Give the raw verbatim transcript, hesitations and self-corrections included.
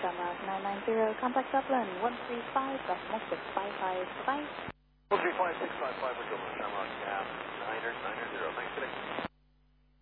Shamrock nine nine zero, contact Dublin one three five, decimal six five five, bye-bye. one three five six five five, we're Dublin, Shamrock.